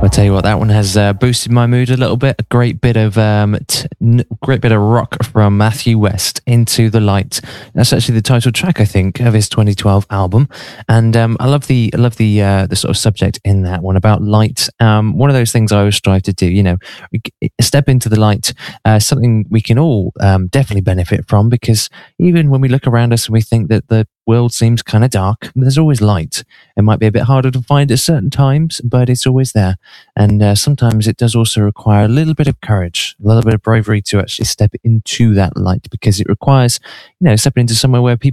tell you what, that one has boosted my mood a little bit. A great bit of great bit of rock from Matthew West, Into the Light. That's actually the title track, I think, of his 2012 album. And I love the sort of subject in that one about light. One of those things I always strive to do. You know, step into the light. Something we can all definitely benefit from, because even when we look around us and we think that the world seems kind of dark, there's always light. It might be a bit harder to find at certain times, but it's always there. And sometimes it does also require a little bit of courage, a little bit of bravery to actually step into that light, because it requires, stepping into somewhere where people